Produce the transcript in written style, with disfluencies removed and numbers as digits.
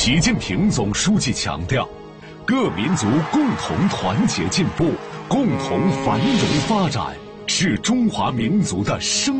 习近平总书记强调，各民族共同团结进步、共同繁荣发展，是中华民族的生